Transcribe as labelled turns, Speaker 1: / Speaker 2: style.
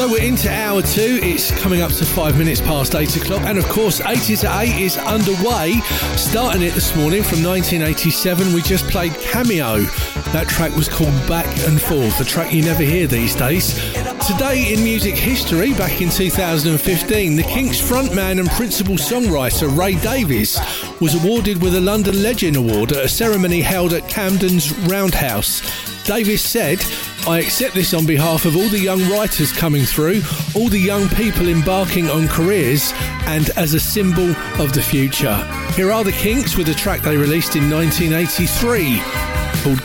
Speaker 1: So we're into hour two. It's coming up to 5 minutes past 8 o'clock. And of course, 80 to 8 is underway. Starting it this morning from 1987, we just played Cameo. That track was called Back and Forth, a track you never hear these days. Today in music history, back in 2015, the Kinks frontman and principal songwriter Ray Davies was awarded with a London Legend Award at a ceremony held at Camden's Roundhouse. Davies said, "I accept this on behalf of all the young writers coming through, all the young people embarking on careers, and as a symbol of the future." Here are the Kinks with a track they released in 1983,